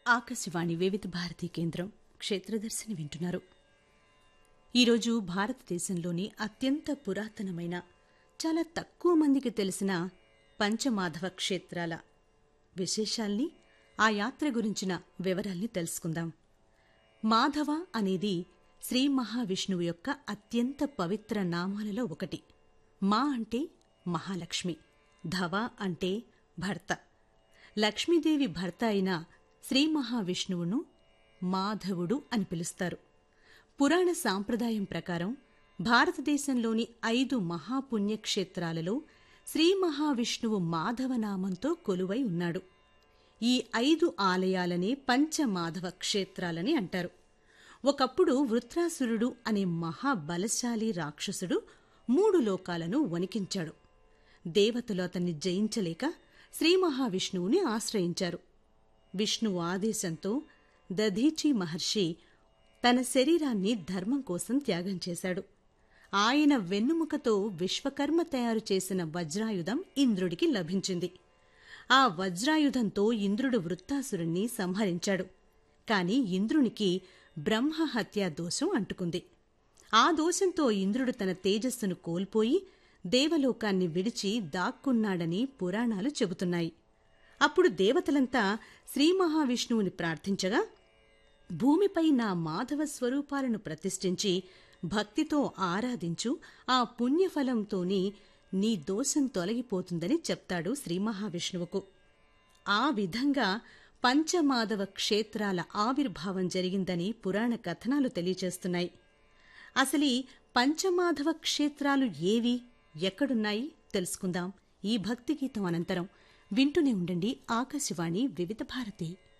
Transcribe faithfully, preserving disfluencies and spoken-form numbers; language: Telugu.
ఆకాశవాణి వివిధ భారతీ కేంద్రం క్షేత్రదర్శిని వింటున్నారు. ఈరోజు భారతదేశంలోని అత్యంత పురాతనమైన, చాలా తక్కువ మందికి తెలిసిన పంచమాధవ క్షేత్రాల విశేషాల్ని, ఆ యాత్ర గురించిన వివరాల్ని తెలుసుకుందాం. మాధవ అనేది శ్రీ మహావిష్ణువు యొక్క అత్యంత పవిత్ర నామాలలో ఒకటి. మా అంటే మహాలక్ష్మి, ధవ అంటే భర్త. లక్ష్మీదేవి భర్త అయిన శ్రీ మహావిష్ణువును మాధవుడు అని పిలుస్తారు. పురాణ సాంప్రదాయం ప్రకారం భారతదేశంలోని ఐదు మహాపుణ్యక్షేత్రాలలో శ్రీ మహావిష్ణువు మాధవనామంతో కొలువై ఉన్నాడు. ఈ ఐదు ఆలయాలనే పంచమాధవ క్షేత్రాలని అంటారు. ఒకప్పుడు వృత్రాసురుడు అనే మహాబలశాలి రాక్షసుడు మూడు లోకాలను వణికించాడు. దేవతలు అతన్ని జయించలేక శ్రీ మహావిష్ణువుని ఆశ్రయించారు. విష్ణువు ఆదేశంతో దధీచి మహర్షి తన శరీరాన్ని ధర్మం కోసం త్యాగం చేశాడు. ఆయన వెన్నుముకతో విశ్వకర్మ తయారు చేసిన వజ్రాయుధం ఇంద్రుడికి లభించింది. ఆ వజ్రాయుధంతో ఇంద్రుడు వృత్తాసురుణ్ణి సంహరించాడు. కాని ఇంద్రునికి బ్రహ్మహత్యా దోషం అంటుకుంది. ఆ దోషంతో ఇంద్రుడు తన తేజస్సును కోల్పోయి దేవలోకాన్ని విడిచి దాక్కున్నాడని పురాణాలు చెబుతున్నాయి. అప్పుడు దేవతలంతా శ్రీ మహావిష్ణువుని ప్రార్థించగా, భూమిపై నా మాధవ స్వరూపాలను ప్రతిష్ఠించి భక్తితో ఆరాధించు, ఆ పుణ్యఫలంతోని నీ దోషం తొలగిపోతుందని చెప్తాడు శ్రీ మహావిష్ణువుకు. ఆ విధంగా పంచమాధవ క్షేత్రాల ఆవిర్భావం జరిగిందని పురాణ కథనాలు తెలియచేస్తున్నాయి. అసలీ పంచమాధవ క్షేత్రాలు ఏవి, ఎక్కడున్నాయి తెలుసుకుందాం ఈ భక్తి గీతం అనంతరం. వింటూనే ఉండండి ఆకాశవాణి వివిధ భారతి.